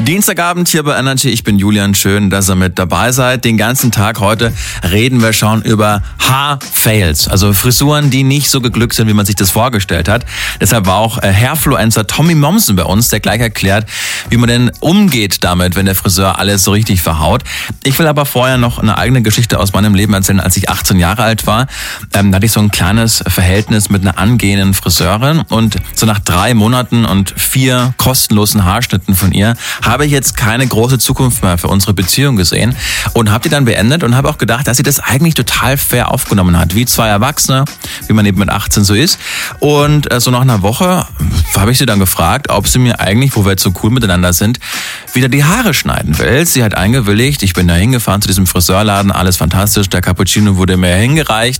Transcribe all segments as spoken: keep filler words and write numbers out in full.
Dienstagabend hier bei Energy. Ich bin Julian. Schön, dass ihr mit dabei seid. Den ganzen Tag heute reden wir schon über Haarfails. Also Frisuren, die nicht so geglückt sind, wie man sich das vorgestellt hat. Deshalb war auch Hairfluencer Tommy Mommsen bei uns, der gleich erklärt, wie man denn umgeht damit, wenn der Friseur alles so richtig verhaut. Ich will aber vorher noch eine eigene Geschichte aus meinem Leben erzählen. Als ich achtzehn Jahre alt war, ähm, da hatte ich so ein kleines Verhältnis mit einer angehenden Friseurin. Und so nach drei Monaten und vier kostenlosen Haarschnitten von ihr habe ich jetzt keine große Zukunft mehr für unsere Beziehung gesehen und habe die dann beendet und habe auch gedacht, dass sie das eigentlich total fair aufgenommen hat, wie zwei Erwachsene, wie man eben mit achtzehn so ist. Und äh, so nach einer Woche habe ich sie dann gefragt, ob sie mir eigentlich, wo wir jetzt so cool miteinander sind, wieder die Haare schneiden will. Sie hat eingewilligt, ich bin da hingefahren zu diesem Friseurladen, alles fantastisch, der Cappuccino wurde mir hingereicht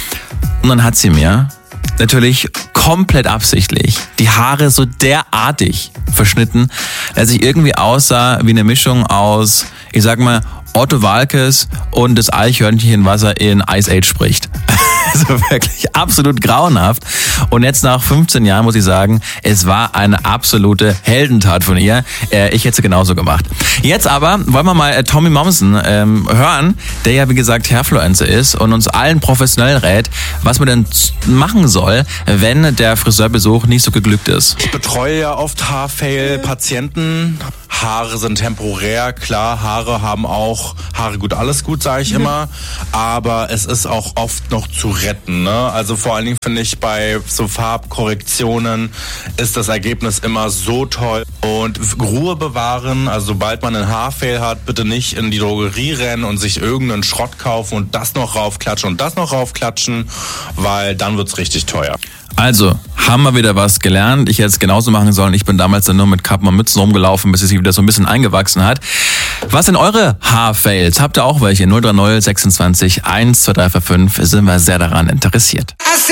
und dann hat sie mir natürlich komplett absichtlich die Haare so derartig verschnitten, dass ich irgendwie aussah wie eine Mischung aus, ich sag mal, Otto Waalkes und das Eichhörnchen, was er in Ice Age spricht. Also wirklich absolut grauenhaft. Und jetzt nach fünfzehn Jahren muss ich sagen, es war eine absolute Heldentat von ihr. Ich hätte es genauso gemacht. Jetzt aber wollen wir mal Tommy Mommsen ähm, hören, der ja wie gesagt Hairfluencer ist und uns allen professionell rät, was man denn machen soll, wenn der Friseurbesuch nicht so geglückt ist. Ich betreue ja oft Haarfail-Patienten. Haare sind temporär, klar, Haare haben auch, Haare gut, alles gut, sage ich immer, aber es ist auch oft noch zu retten, ne? Also vor allen Dingen finde ich, bei so Farbkorrektionen ist das Ergebnis immer so toll. Und Ruhe bewahren, also sobald man einen Haarfail hat, bitte nicht in die Drogerie rennen und sich irgendeinen Schrott kaufen und das noch raufklatschen und das noch raufklatschen, weil dann wird's richtig teuer. Also, haben wir wieder was gelernt. Ich hätte es genauso machen sollen. Ich bin damals dann nur mit Kappen und Mützen rumgelaufen, bis es sich wieder so ein bisschen eingewachsen hat. Was sind eure Haarfails? Habt ihr auch welche? null drei null sechsundzwanzig eins zwei drei vier fünf. Sind wir sehr daran interessiert.